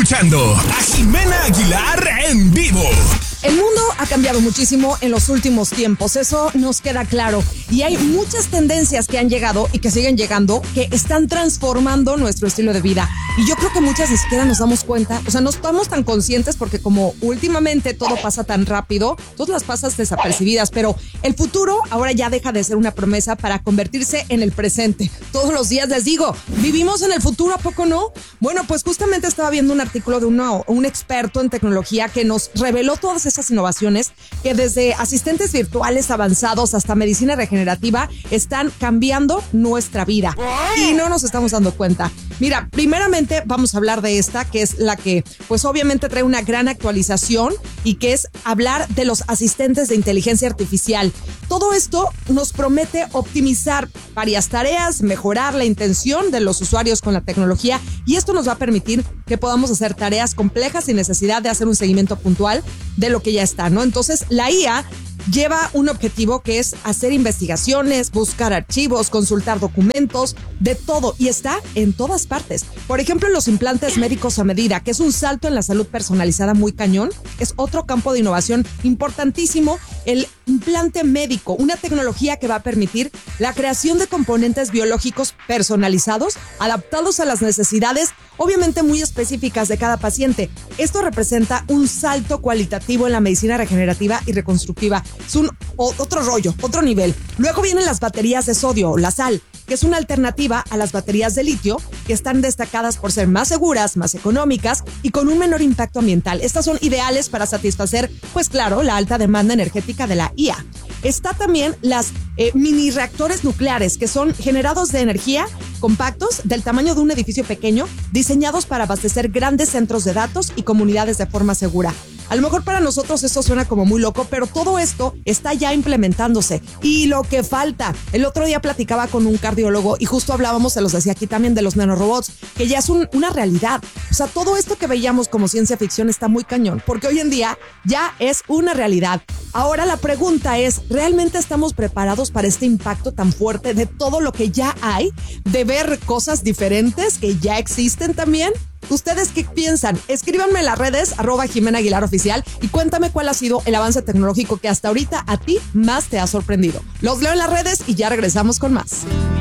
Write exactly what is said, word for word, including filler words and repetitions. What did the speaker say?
escuchando a Jimena Aguilar en vivo. El mundo ha cambiado muchísimo en los últimos tiempos, eso nos queda claro. Y hay muchas tendencias que han llegado y que siguen llegando que están transformando nuestro estilo de vida. Y yo creo que muchas ni siquiera nos damos cuenta, o sea, no estamos tan conscientes porque como últimamente todo pasa tan rápido, todas las pasas desapercibidas, pero el futuro ahora ya deja de ser una promesa para convertirse en el presente. Todos los días les digo, ¿vivimos en el futuro? ¿A poco no? Bueno, pues justamente estaba viendo un artículo de uno, un experto en tecnología que nos reveló todas esas innovaciones que desde asistentes virtuales avanzados hasta medicina regenerativa están cambiando nuestra vida y no nos estamos dando cuenta. Mira, primeramente vamos a hablar de esta, que es la que pues obviamente trae una gran actualización y que es hablar de los asistentes de inteligencia artificial. Todo esto nos promete optimizar varias tareas, mejorar la intención de los usuarios con la tecnología y esto nos va a permitir que podamos hacer tareas complejas sin necesidad de hacer un seguimiento puntual de lo que ya está, ¿no? Entonces, la I A lleva un objetivo que es hacer investigaciones, buscar archivos, consultar documentos, de todo, y está en todas partes. Por ejemplo, los implantes médicos a medida, que es un salto en la salud personalizada muy cañón, es otro campo de innovación importantísimo. El implante médico, una tecnología que va a permitir la creación de componentes biológicos personalizados, adaptados a las necesidades, obviamente muy específicas de cada paciente. Esto representa un salto cualitativo en la medicina regenerativa y reconstructiva. Es un o, otro rollo, otro nivel. Luego vienen las baterías de sodio, la sal, que es una alternativa a las baterías de litio, que están destacadas por ser más seguras, más económicas y con un menor impacto ambiental. Estas son ideales para satisfacer, pues claro, la alta demanda energética de la I A. Está también las eh, mini reactores nucleares, que son generados de energía compactos del tamaño de un edificio pequeño, diseñados para abastecer grandes centros de datos y comunidades de forma segura. A lo mejor para nosotros esto suena como muy loco, pero todo esto está ya implementándose. Y lo que falta, el otro día platicaba con un cardiólogo y justo hablábamos, se los decía aquí también, de los nanorobots, que ya es un, una realidad. O sea, todo esto que veíamos como ciencia ficción está muy cañón, porque hoy en día ya es una realidad. Ahora la pregunta es, ¿realmente estamos preparados para este impacto tan fuerte de todo lo que ya hay? ¿De ver cosas diferentes que ya existen también? ¿Ustedes qué piensan? Escríbanme en las redes, arroba Jimena Aguilar Oficial, y cuéntame cuál ha sido el avance tecnológico que hasta ahorita a ti más te ha sorprendido. Los leo en las redes y ya regresamos con más.